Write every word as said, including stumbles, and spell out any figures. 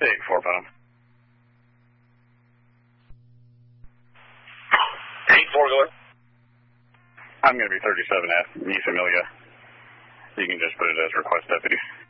Eight four bottom. Eight four, go ahead. I'm going to be thirty-seven F, East Amelia. You can just put it as request deputy.